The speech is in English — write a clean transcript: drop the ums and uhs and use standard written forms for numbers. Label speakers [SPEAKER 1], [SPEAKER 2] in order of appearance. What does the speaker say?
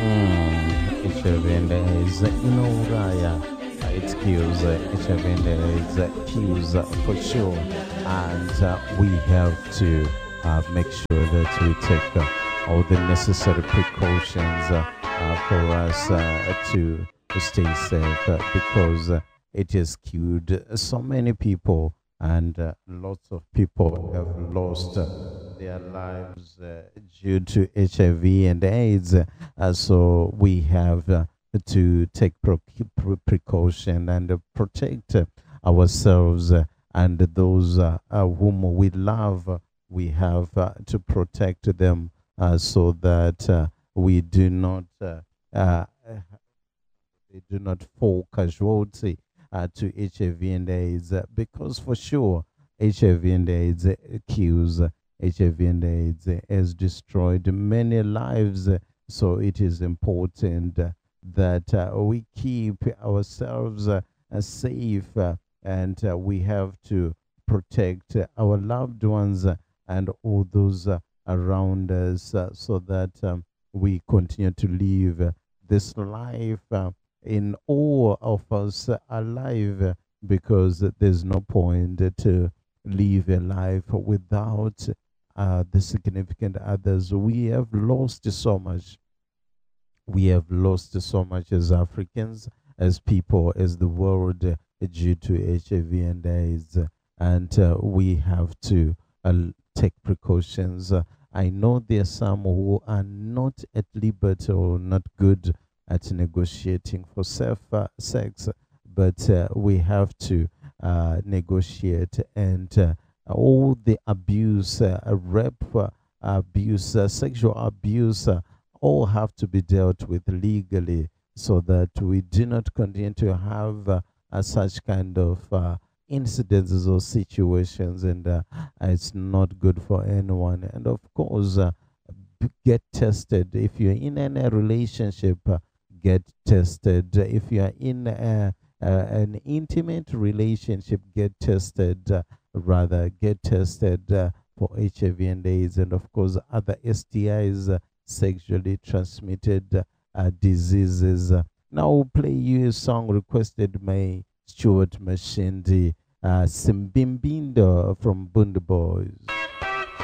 [SPEAKER 1] HIV and AIDS, Raya, it kills, HIV and AIDS kills for sure. And we have to make sure that we take all the necessary precautions for us to stay safe because it has killed so many people, and lots of people have lost their lives due to HIV and AIDS. So we have to take precaution and protect ourselves and those whom we love. We have to protect them so that we do not fall casualty to HIV and AIDS, because for sure HIV and AIDS kills. HIV and AIDS has destroyed many lives, so it is important that we keep ourselves safe, and we have to protect our loved ones and all those around us so that we continue to live this life in all of us alive, because there's no point to live a life without the significant others. We have lost so much. We have lost so much as Africans, as people, as the world, due to HIV and AIDS. And we have to take precautions. I know there are some who are not at liberty or not good at negotiating for safe sex, but we have to negotiate, and all the abuse, rape, abuse, sexual abuse, all have to be dealt with legally, so that we do not continue to have such kind of incidences or situations, and it's not good for anyone. And of course, get tested. If you're in any relationship, get tested. If you are in an intimate relationship, get tested. Rather, get tested for HIV and AIDS, and of course, other STIs, sexually transmitted diseases. Now, we'll play you a song requested by Stuart Mashindi, Simbimbindo from Bunda Boys.